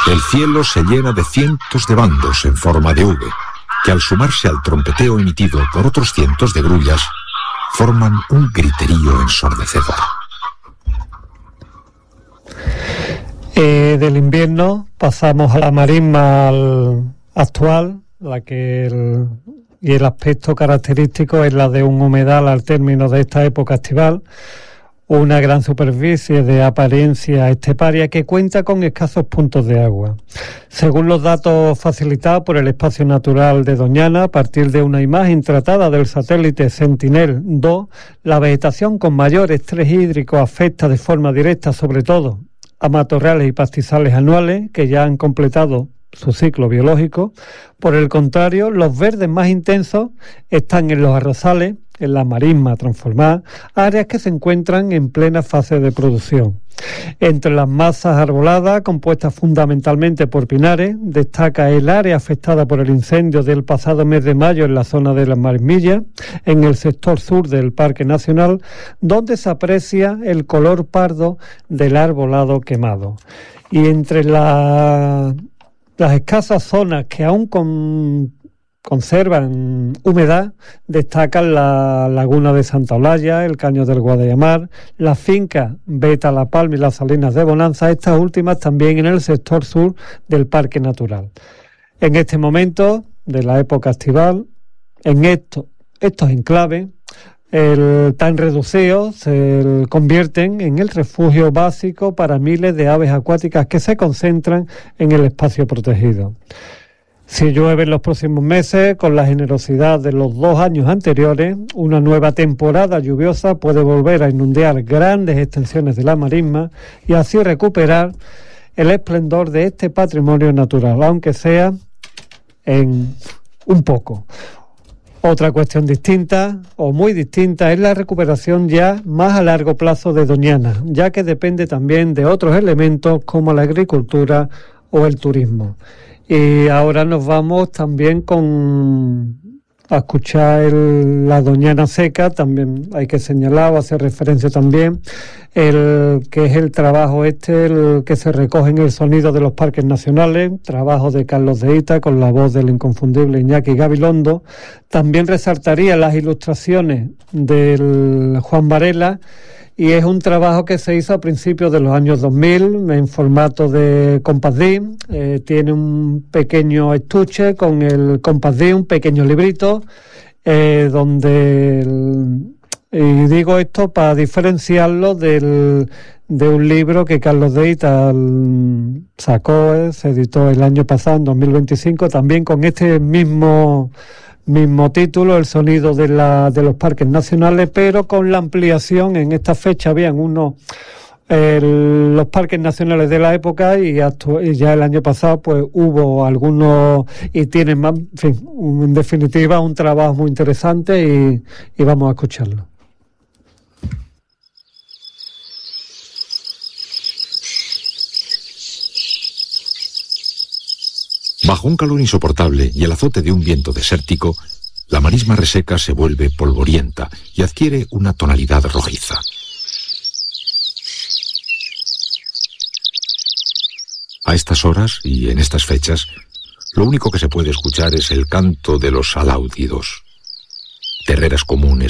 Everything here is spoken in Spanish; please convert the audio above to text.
El cielo se llena de cientos de bandos en forma de V, que al sumarse al trompeteo emitido por otros cientos de grullas, forman un griterío ensordecedor. Del invierno pasamos a la marisma actual, y el aspecto característico es la de un humedal al término de esta época estival, una gran superficie de apariencia esteparia que cuenta con escasos puntos de agua. Según los datos facilitados por el Espacio Natural de Doñana, a partir de una imagen tratada del satélite Sentinel-2, la vegetación con mayor estrés hídrico afecta de forma directa sobre todo a matorrales y pastizales anuales que ya han completado su ciclo biológico. Por el contrario, los verdes más intensos están en los arrozales, en la marisma transformada, áreas que se encuentran en plena fase de producción. Entre las masas arboladas, compuestas fundamentalmente por pinares, destaca el área afectada por el incendio del pasado mes de mayo en la zona de las Marismillas, en el sector sur del Parque Nacional, donde se aprecia el color pardo del arbolado quemado. Y entre las escasas zonas que aún conservan humedad, destacan la laguna de Santa Olalla, el caño del Guadallamar, las fincas Beta La Palma y las Salinas de Bonanza, estas últimas también en el sector sur del Parque Natural. En este momento de la época estival, en estos enclaves, tan reducidos se convierten en el refugio básico para miles de aves acuáticas que se concentran en el espacio protegido. Si llueve en los próximos meses, con la generosidad de los 2 años anteriores, una nueva temporada lluviosa puede volver a inundar grandes extensiones de la marisma y así recuperar el esplendor de este patrimonio natural, aunque sea en un poco. Otra cuestión distinta, o muy distinta, es la recuperación ya más a largo plazo de Doñana, ya que depende también de otros elementos como la agricultura o el turismo. Y ahora nos vamos también a escuchar la Doñana seca, también hay que señalar o hacer referencia también, que es el trabajo el que se recoge en el sonido de los parques nacionales, trabajo de Carlos de Hita con la voz del inconfundible Iñaki Gabilondo. También resaltaría las ilustraciones del Juan Varela, y es un trabajo que se hizo a principios de los años 2000 en formato de Compass Disc. Tiene un pequeño estuche con el Compass Disc, un pequeño librito, y digo esto para diferenciarlo de un libro que Carlos de Hita sacó, se editó el año pasado, en 2025, también con este mismo título, El sonido de los parques nacionales, pero con la ampliación. En esta fecha habían los parques nacionales de la época y ya el año pasado pues hubo algunos y tienen más, en fin, en definitiva un trabajo muy interesante y vamos a escucharlo. Bajo un calor insoportable y el azote de un viento desértico, la marisma reseca se vuelve polvorienta y adquiere una tonalidad rojiza. A estas horas y en estas fechas, lo único que se puede escuchar es el canto de los aláudidos, terreras comunes